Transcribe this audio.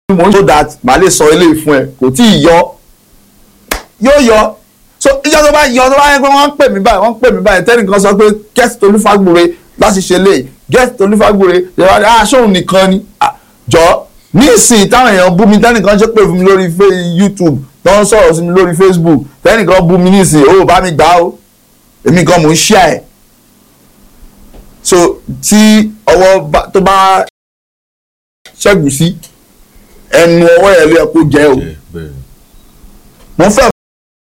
mo ń so that màá lè sọ eléyìí fún ẹ kò tí ì yọ yóò yọ so ìjọ tó bá yọ tó bá yẹ pé wọ́n ń pè mí báyìí tẹ́nìkan sọ pé get Tolú Fágbòrè láti ṣe lè get Tolú Fágbòrè aṣóhun nìkan ni jọ ní ìsìn táwọn èèyàn bú mi tẹ́nìkan ṣe pè fún mi lórí YouTube tó ń sọ̀rọ̀ sí mi lórí Facebook tẹ́nìkan bú mi ní ìsìn ó bá mi gbà ó èmi gan mò ń ṣíà ẹ̀ so tí ọwọ́ tó bá ṣẹ́gun sí ẹnu ọwọ́ ẹ̀ ló yẹ kó jẹ́ o mo fẹ́